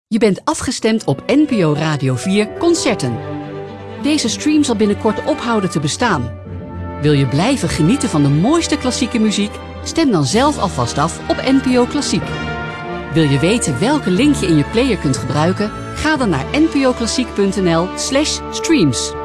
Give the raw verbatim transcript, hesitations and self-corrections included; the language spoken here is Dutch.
Je bent afgestemd op N P O Radio vier Concerten. Deze stream zal binnenkort ophouden te bestaan. Wil je blijven genieten van de mooiste klassieke muziek? Stem dan zelf alvast af op N P O Klassiek. Wil je weten welke link je in je player kunt gebruiken? Ga dan naar n p o klassiek punt n l slash streams.